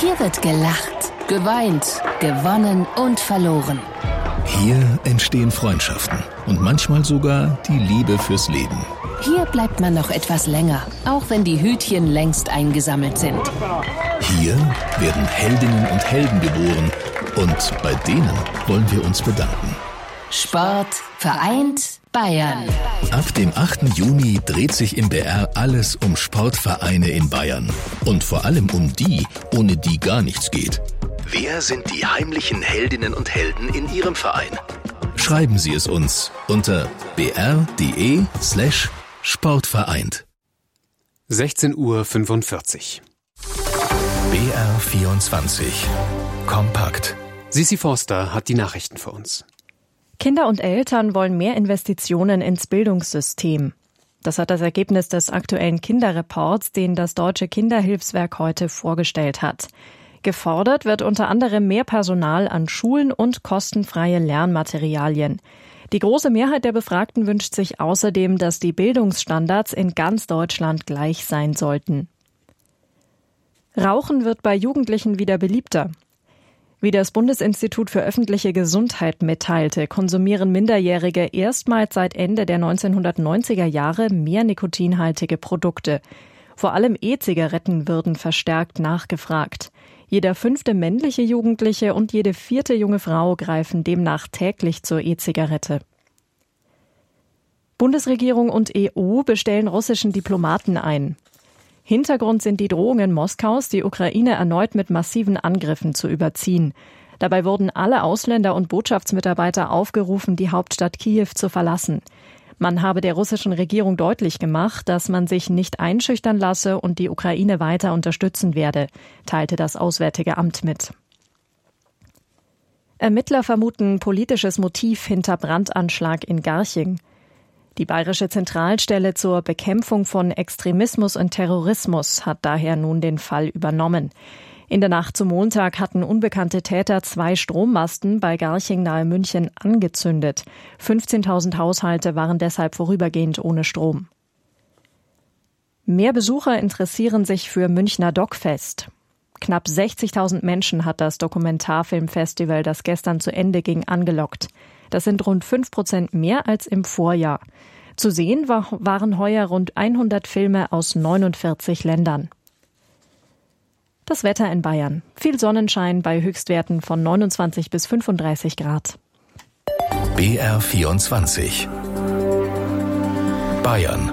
Hier wird gelacht, geweint, gewonnen und verloren. Hier entstehen Freundschaften und manchmal sogar die Liebe fürs Leben. Hier bleibt man noch etwas länger, auch wenn die Hütchen längst eingesammelt sind. Hier werden Heldinnen und Helden geboren und bei denen wollen wir uns bedanken. Sport vereint Bayern. Ab dem 8. Juni dreht sich im BR alles um Sportvereine in Bayern. Und vor allem um die, ohne die gar nichts geht. Wer sind die heimlichen Heldinnen und Helden in Ihrem Verein? Schreiben Sie es uns unter br.de/sportvereint. 16:45 Uhr. BR24 Kompakt. Sissi Forster hat die Nachrichten für uns. Kinder und Eltern wollen mehr Investitionen ins Bildungssystem. Das hat das Ergebnis des aktuellen Kinderreports, den das Deutsche Kinderhilfswerk heute vorgestellt hat. Gefordert wird unter anderem mehr Personal an Schulen und kostenfreie Lernmaterialien. Die große Mehrheit der Befragten wünscht sich außerdem, dass die Bildungsstandards in ganz Deutschland gleich sein sollten. Rauchen wird bei Jugendlichen wieder beliebter. Wie das Bundesinstitut für öffentliche Gesundheit mitteilte, konsumieren Minderjährige erstmals seit Ende der 1990er Jahre mehr nikotinhaltige Produkte. Vor allem E-Zigaretten würden verstärkt nachgefragt. Jeder 5. männliche Jugendliche und jede 4. junge Frau greifen demnach täglich zur E-Zigarette. Bundesregierung und EU bestellen russischen Diplomaten ein. Hintergrund sind die Drohungen Moskaus, die Ukraine erneut mit massiven Angriffen zu überziehen. Dabei wurden alle Ausländer und Botschaftsmitarbeiter aufgerufen, die Hauptstadt Kiew zu verlassen. Man habe der russischen Regierung deutlich gemacht, dass man sich nicht einschüchtern lasse und die Ukraine weiter unterstützen werde, teilte das Auswärtige Amt mit. Ermittler vermuten politisches Motiv hinter Brandanschlag in Garching. Die Bayerische Zentralstelle zur Bekämpfung von Extremismus und Terrorismus hat daher nun den Fall übernommen. In der Nacht zum Montag hatten unbekannte Täter 2 Strommasten bei Garching nahe München angezündet. 15.000 Haushalte waren deshalb vorübergehend ohne Strom. Mehr Besucher interessieren sich für Münchner Dogfest. Knapp 60.000 Menschen hat das Dokumentarfilmfestival, das gestern zu Ende ging, angelockt. Das sind rund 5% mehr als im Vorjahr. Zu sehen waren heuer rund 100 Filme aus 49 Ländern. Das Wetter in Bayern. Viel Sonnenschein bei Höchstwerten von 29 bis 35 Grad. BR24 Bayern.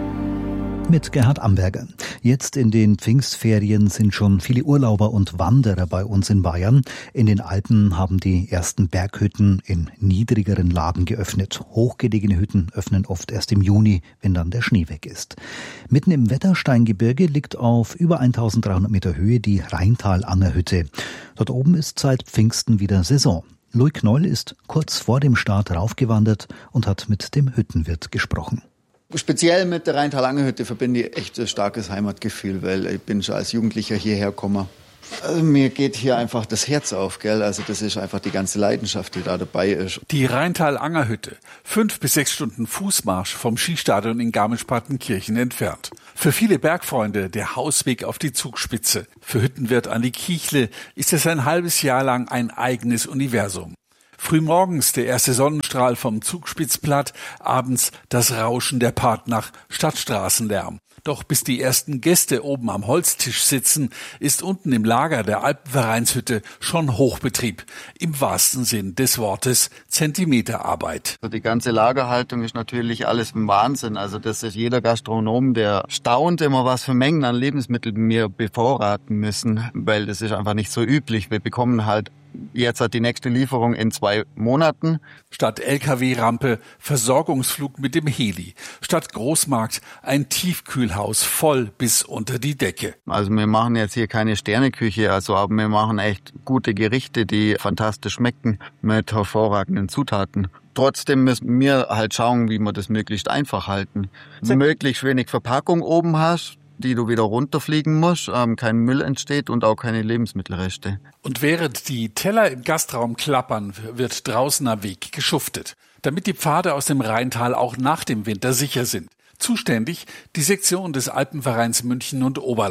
Mit Gerhard Amberger. Jetzt in den Pfingstferien sind schon viele Urlauber und Wanderer bei uns in Bayern. In den Alpen haben die ersten Berghütten in niedrigeren Lagen geöffnet. Hochgelegene Hütten öffnen oft erst im Juni, wenn dann der Schnee weg ist. Mitten im Wettersteingebirge liegt auf über 1300 Meter Höhe die Rheintal-Anger-Hütte. Dort oben ist seit Pfingsten wieder Saison. Louis Knoll ist kurz vor dem Start raufgewandert und hat mit dem Hüttenwirt gesprochen. Speziell mit der Rheintal-Anger-Hütte verbinde ich echt ein starkes Heimatgefühl, weil ich bin schon als Jugendlicher hierher gekommen. Also mir geht hier einfach das Herz auf, gell? Also das ist einfach die ganze Leidenschaft, die da dabei ist. Die Rheintal-Anger-Hütte, 5 bis 6 Stunden Fußmarsch vom Skistadion in Garmisch-Partenkirchen entfernt. Für viele Bergfreunde der Hausweg auf die Zugspitze. Für Hüttenwirt Andi Kiechle ist es ein halbes Jahr lang ein eigenes Universum. Frühmorgens der erste Sonnenstrahl vom Zugspitzplatt, abends das Rauschen der Partnach, Stadtstraßenlärm. Doch bis die ersten Gäste oben am Holztisch sitzen, ist unten im Lager der Alpenvereinshütte schon Hochbetrieb. Im wahrsten Sinn des Wortes Zentimeterarbeit. Die ganze Lagerhaltung ist natürlich alles ein Wahnsinn. Also das ist jeder Gastronom, der staunt immer, was für Mengen an Lebensmitteln wir bevorraten müssen, weil das ist einfach nicht so üblich. Wir bekommen halt jetzt die nächste Lieferung in 2 Monaten. Statt LKW-Rampe Versorgungsflug mit dem Heli. Statt Großmarkt ein Tiefkühlhaus voll bis unter die Decke. Also wir machen jetzt hier keine Sterneküche, aber wir machen echt gute Gerichte, die fantastisch schmecken mit hervorragenden Zutaten. Trotzdem müssen wir halt schauen, wie wir das möglichst einfach halten. Möglichst wenig Verpackung oben hast, die du wieder runterfliegen musst, kein Müll entsteht und auch keine Lebensmittelreste. Und während die Teller im Gastraum klappern, wird draußen am Weg geschuftet, damit die Pfade aus dem Rheintal auch nach dem Winter sicher sind. Zuständig die Sektion des Alpenvereins München und Oberland.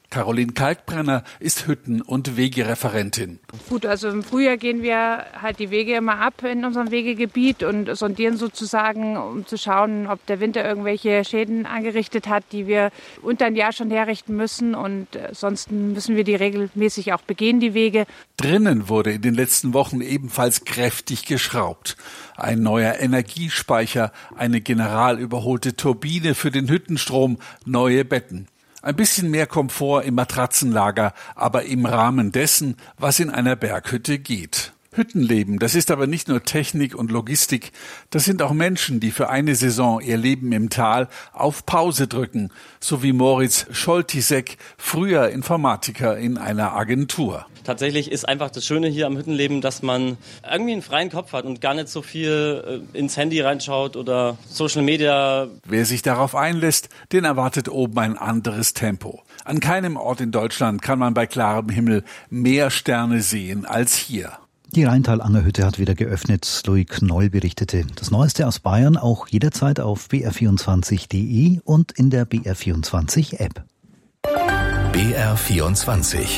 Caroline Kalkbrenner ist Hütten- und Wegereferentin. Gut, also im Frühjahr gehen wir halt die Wege immer ab in unserem Wegegebiet und sondieren sozusagen, um zu schauen, ob der Winter irgendwelche Schäden angerichtet hat, die wir unter ein Jahr schon herrichten müssen. Und ansonsten müssen wir die regelmäßig auch begehen, die Wege. Drinnen wurde in den letzten Wochen ebenfalls kräftig geschraubt. Ein neuer Energiespeicher, eine general überholte Turbine für den Hüttenstrom, neue Betten. Ein bisschen mehr Komfort im Matratzenlager, aber im Rahmen dessen, was in einer Berghütte geht. Hüttenleben, das ist aber nicht nur Technik und Logistik, das sind auch Menschen, die für eine Saison ihr Leben im Tal auf Pause drücken, so wie Moritz Scholtisek, früher Informatiker in einer Agentur. Tatsächlich ist einfach das Schöne hier am Hüttenleben, dass man irgendwie einen freien Kopf hat und gar nicht so viel ins Handy reinschaut oder Social Media. Wer sich darauf einlässt, den erwartet oben ein anderes Tempo. An keinem Ort in Deutschland kann man bei klarem Himmel mehr Sterne sehen als hier. Die Rheintal-Angerhütte hat wieder geöffnet. Louis Knoll berichtete. Das Neueste aus Bayern auch jederzeit auf br24.de und in der BR24-App. BR24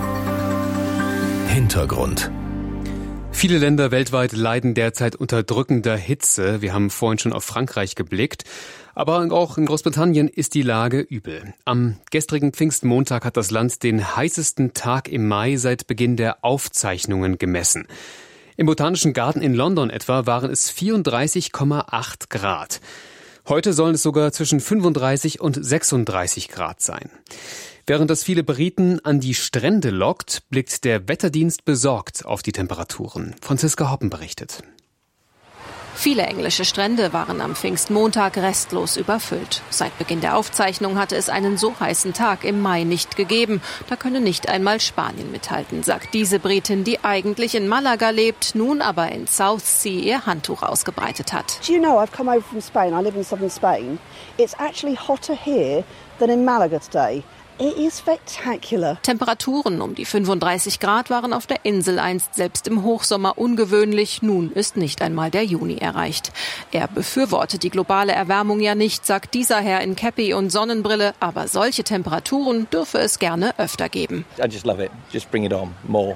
Hintergrund. Viele Länder weltweit leiden derzeit unter drückender Hitze. Wir haben vorhin schon auf Frankreich geblickt. Aber auch in Großbritannien ist die Lage übel. Am gestrigen Pfingstmontag hat das Land den heißesten Tag im Mai seit Beginn der Aufzeichnungen gemessen. Im Botanischen Garten in London etwa waren es 34,8 Grad. Heute sollen es sogar zwischen 35 und 36 Grad sein. Während das viele Briten an die Strände lockt, blickt der Wetterdienst besorgt auf die Temperaturen. Franziska Hoppen berichtet. Viele englische Strände waren am Pfingstmontag restlos überfüllt. Seit Beginn der Aufzeichnung hatte es einen so heißen Tag im Mai nicht gegeben. Da könne nicht einmal Spanien mithalten, sagt diese Britin, die eigentlich in Malaga lebt, nun aber in Southsea ihr Handtuch ausgebreitet hat. Do you know, I've come over from Spain. I live in southern Spain. It's actually hotter here than in Malaga today. It is spectacular. Temperaturen um die 35 Grad waren auf der Insel einst selbst im Hochsommer ungewöhnlich. Nun ist nicht einmal der Juni erreicht. Er befürwortet die globale Erwärmung ja nicht, sagt dieser Herr in Käppi und Sonnenbrille. Aber solche Temperaturen dürfe es gerne öfter geben. I just love it. Just bring it on. More.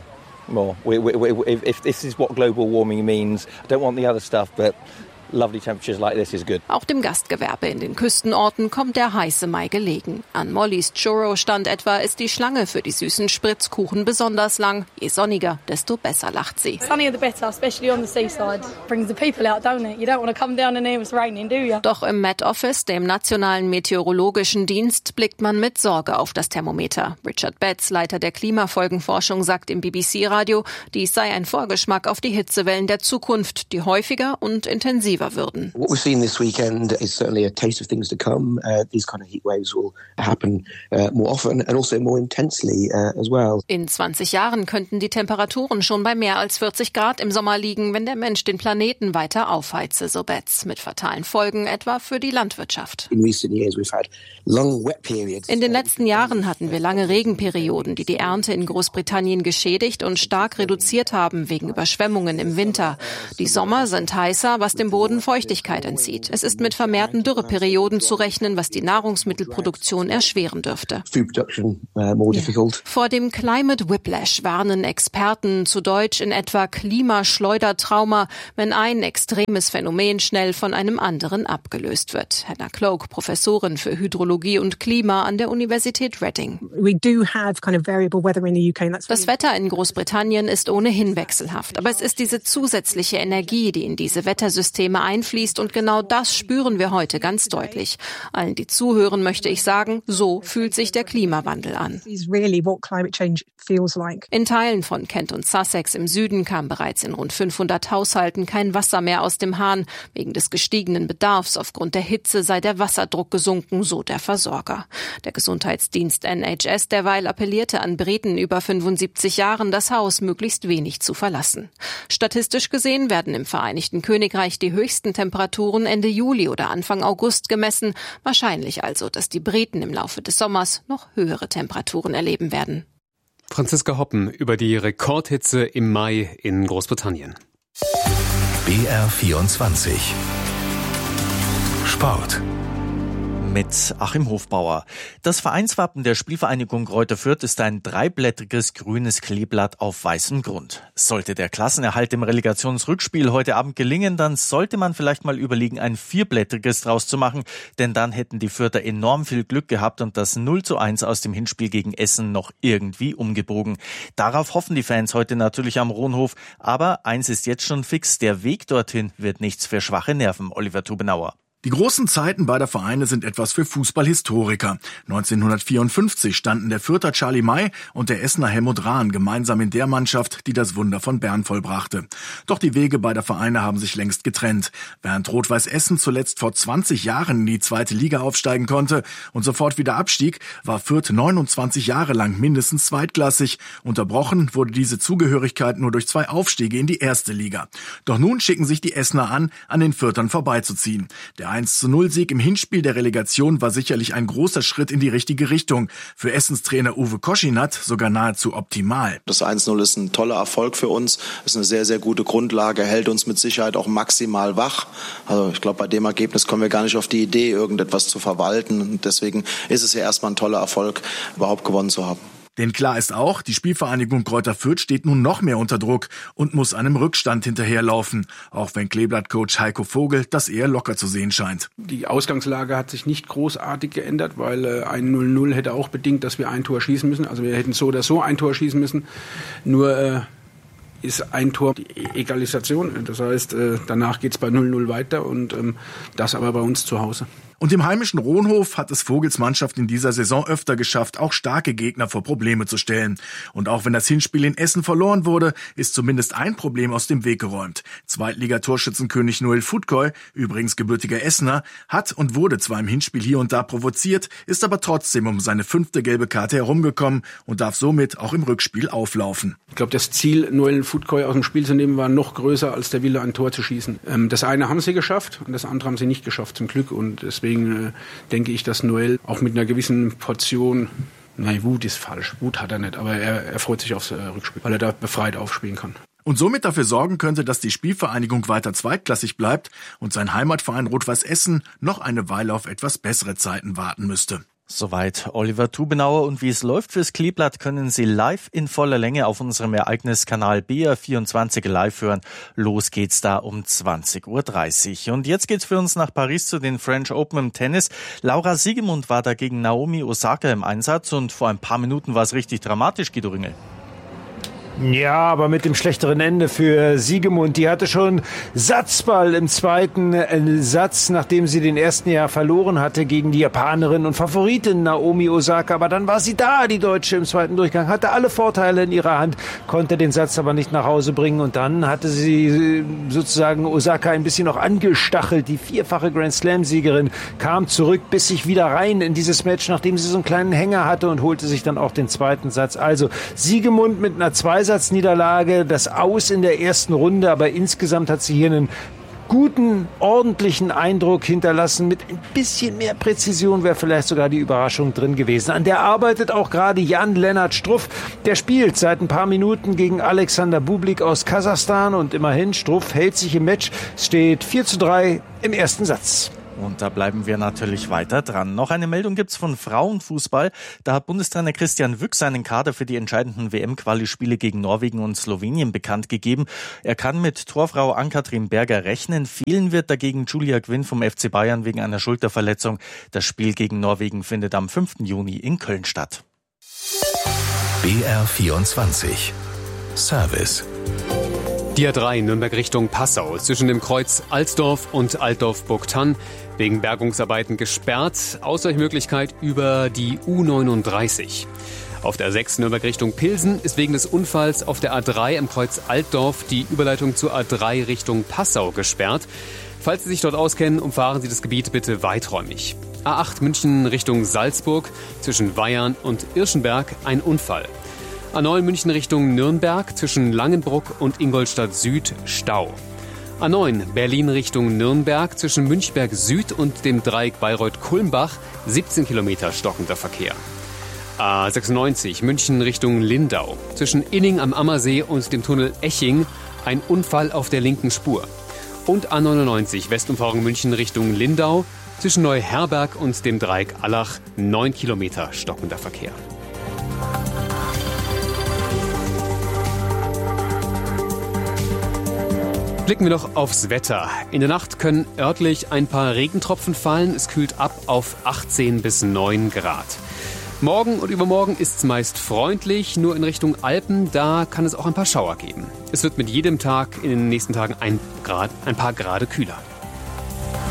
If this is what global warming means, I don't want the other stuff, but lovely temperatures like this is good. Auch dem Gastgewerbe in den Küstenorten kommt der heiße Mai gelegen. An Mollys Churro-Stand etwa ist die Schlange für die süßen Spritzkuchen besonders lang. Je sonniger, desto besser lacht sie. Sunnier the better, especially on the seaside. Brings the people out, don't it? You don't want to come down and hear it's raining, do you? Doch im Met Office, dem Nationalen Meteorologischen Dienst, blickt man mit Sorge auf das Thermometer. Richard Betts, Leiter der Klimafolgenforschung, sagt im BBC-Radio, dies sei ein Vorgeschmack auf die Hitzewellen der Zukunft, die häufiger und intensiver würden. What we've seen this weekend is certainly a taste of things to come. These kind of heat waves will happen more often and also more intensely as well. In 20 Jahren könnten die Temperaturen schon bei mehr als 40 Grad im Sommer liegen, wenn der Mensch den Planeten weiter aufheize, so Betts, mit fatalen Folgen etwa für die Landwirtschaft. In recent years we've had long wet periods. In den letzten Jahren hatten wir lange Regenperioden, die die Ernte in Großbritannien geschädigt und stark reduziert haben wegen Überschwemmungen im Winter. Die Sommer sind heißer, was dem Boden Feuchtigkeit entzieht. Es ist mit vermehrten Dürreperioden zu rechnen, was die Nahrungsmittelproduktion erschweren dürfte. Vor dem Climate Whiplash warnen Experten, zu Deutsch in etwa Klimaschleudertrauma, wenn ein extremes Phänomen schnell von einem anderen abgelöst wird. Hannah Cloak, Professorin für Hydrologie und Klima an der Universität Reading. Das Wetter in Großbritannien ist ohnehin wechselhaft, aber es ist diese zusätzliche Energie, die in diese Wettersysteme einfließt, und genau das spüren wir heute ganz deutlich. Allen, die zuhören, möchte ich sagen, so fühlt sich der Klimawandel an. In Teilen von Kent und Sussex im Süden kam bereits in rund 500 Haushalten kein Wasser mehr aus dem Hahn. Wegen des gestiegenen Bedarfs aufgrund der Hitze sei der Wasserdruck gesunken, so der Versorger. Der Gesundheitsdienst NHS derweil appellierte an Briten über 75 Jahren, das Haus möglichst wenig zu verlassen. Statistisch gesehen werden im Vereinigten Königreich die höchsten Temperaturen Ende Juli oder Anfang August gemessen. Wahrscheinlich also, dass die Briten im Laufe des Sommers noch höhere Temperaturen erleben werden. Franziska Hoppen über die Rekordhitze im Mai in Großbritannien. BR24 Sport. mit Achim Hofbauer. Das Vereinswappen der Spielvereinigung Greuther Fürth ist ein dreiblättriges grünes Kleeblatt auf weißem Grund. Sollte der Klassenerhalt im Relegationsrückspiel heute Abend gelingen, dann sollte man vielleicht mal überlegen, ein vierblättriges draus zu machen, denn dann hätten die Fürther enorm viel Glück gehabt und das 0:1 aus dem Hinspiel gegen Essen noch irgendwie umgebogen. Darauf hoffen die Fans heute natürlich am Rohnhof, aber eins ist jetzt schon fix, der Weg dorthin wird nichts für schwache Nerven, Oliver Tubenauer. Die großen Zeiten beider Vereine sind etwas für Fußballhistoriker. 1954 standen der Fürther Charlie May und der Essener Helmut Rahn gemeinsam in der Mannschaft, die das Wunder von Bern vollbrachte. Doch die Wege beider Vereine haben sich längst getrennt. Während Rot-Weiß Essen zuletzt vor 20 Jahren in die 2. Liga aufsteigen konnte und sofort wieder abstieg, war Fürth 29 Jahre lang mindestens zweitklassig. Unterbrochen wurde diese Zugehörigkeit nur durch 2 Aufstiege in die 1. Liga. Doch nun schicken sich die Essener an den Fürthern vorbeizuziehen. Der 1:0-Sieg im Hinspiel der Relegation war sicherlich ein großer Schritt in die richtige Richtung. Für Essens Trainer Uwe Koschinat sogar nahezu optimal. Das 1:0 ist ein toller Erfolg für uns. Ist eine sehr, sehr gute Grundlage, hält uns mit Sicherheit auch maximal wach. Also ich glaube, bei dem Ergebnis kommen wir gar nicht auf die Idee, irgendetwas zu verwalten. Und deswegen ist es ja erstmal ein toller Erfolg, überhaupt gewonnen zu haben. Denn klar ist auch, die Spielvereinigung Greuther Fürth steht nun noch mehr unter Druck und muss einem Rückstand hinterherlaufen. Auch wenn Kleeblatt-Coach Heiko Vogel das eher locker zu sehen scheint. Die Ausgangslage hat sich nicht großartig geändert, weil ein 0:0 hätte auch bedingt, dass wir ein Tor schießen müssen. Also wir hätten so oder so ein Tor schießen müssen. Nur ist ein Tor die Egalisation. Das heißt, danach geht's bei 0:0 weiter und das aber bei uns zu Hause. Und im heimischen Rohnhof hat es Vogels Mannschaft in dieser Saison öfter geschafft, auch starke Gegner vor Probleme zu stellen. Und auch wenn das Hinspiel in Essen verloren wurde, ist zumindest ein Problem aus dem Weg geräumt. Zweitliga-Torschützenkönig Noel Futkoy, übrigens gebürtiger Essener, hat und wurde zwar im Hinspiel hier und da provoziert, ist aber trotzdem um seine 5. gelbe Karte herumgekommen und darf somit auch im Rückspiel auflaufen. Ich glaube, das Ziel, Noel Futkoy aus dem Spiel zu nehmen, war noch größer als der Wille, ein Tor zu schießen. Das eine haben sie geschafft und das andere haben sie nicht geschafft, zum Glück. Und deswegen denke ich, dass Noel auch mit einer gewissen Portion, Wut ist falsch, Wut hat er nicht, aber er freut sich aufs Rückspiel, weil er da befreit aufspielen kann. Und somit dafür sorgen könnte, dass die Spielvereinigung weiter zweitklassig bleibt und sein Heimatverein Rot-Weiß Essen noch eine Weile auf etwas bessere Zeiten warten müsste. Soweit Oliver Tubenauer, und wie es läuft fürs Kleeblatt können Sie live in voller Länge auf unserem Ereigniskanal BR24 live hören. Los geht's da um 20:30 Uhr. Und jetzt geht's für uns nach Paris zu den French Open im Tennis. Laura Siegemund war da gegen Naomi Osaka im Einsatz und vor ein paar Minuten war es richtig dramatisch, Guido Ringel. Ja, aber mit dem schlechteren Ende für Siegemund. Die hatte schon Satzball im zweiten Satz, nachdem sie den ersten Jahr verloren hatte gegen die Japanerin und Favoritin Naomi Osaka. Aber dann war sie da, die Deutsche, im zweiten Durchgang, hatte alle Vorteile in ihrer Hand, konnte den Satz aber nicht nach Hause bringen. Und dann hatte sie sozusagen Osaka ein bisschen noch angestachelt. Die 4-fache Grand-Slam-Siegerin kam zurück, biss sich wieder rein in dieses Match, nachdem sie so einen kleinen Hänger hatte, und holte sich dann auch den zweiten Satz. Also Siegemund mit einer Zweisatzniederlage, das Aus in der ersten Runde, aber insgesamt hat sie hier einen guten, ordentlichen Eindruck hinterlassen. Mit ein bisschen mehr Präzision wäre vielleicht sogar die Überraschung drin gewesen. An der arbeitet auch gerade Jan-Lennart Struff. Der spielt seit ein paar Minuten gegen Alexander Bublik aus Kasachstan, und immerhin, Struff hält sich im Match. Es steht 4:3 im ersten Satz. Und da bleiben wir natürlich weiter dran. Noch eine Meldung gibt's von Frauenfußball. Da hat Bundestrainer Christian Wück seinen Kader für die entscheidenden WM-Quali-Spiele gegen Norwegen und Slowenien bekannt gegeben. Er kann mit Torfrau Ann-Kathrin Berger rechnen. Fehlen wird dagegen Julia Gwynn vom FC Bayern wegen einer Schulterverletzung. Das Spiel gegen Norwegen findet am 5. Juni in Köln statt. BR24 Service. Die A3 Nürnberg Richtung Passau zwischen dem Kreuz Alsdorf und Altdorf-Burgthann wegen Bergungsarbeiten gesperrt. Ausweichmöglichkeit über die U39. Auf der A6 Nürnberg Richtung Pilsen ist wegen des Unfalls auf der A3 am Kreuz Altdorf die Überleitung zur A3 Richtung Passau gesperrt. Falls Sie sich dort auskennen, umfahren Sie das Gebiet bitte weiträumig. A8 München Richtung Salzburg zwischen Weyarn und Irschenberg ein Unfall. A9 München Richtung Nürnberg zwischen Langenbruck und Ingolstadt Süd Stau. A9 Berlin Richtung Nürnberg zwischen Münchberg Süd und dem Dreieck Bayreuth-Kulmbach 17 Kilometer stockender Verkehr. A96 München Richtung Lindau zwischen Inning am Ammersee und dem Tunnel Eching ein Unfall auf der linken Spur. Und A99 Westumfahrung München Richtung Lindau Zwischen Neuherberg und dem Dreieck Allach 9 Kilometer stockender Verkehr. Blicken wir noch aufs Wetter. In der Nacht können örtlich ein paar Regentropfen fallen. Es kühlt ab auf 18 bis 9 Grad. Morgen und übermorgen ist es meist freundlich, nur in Richtung Alpen, da kann es auch ein paar Schauer geben. Es wird mit jedem Tag in den nächsten Tagen ein paar Grade kühler.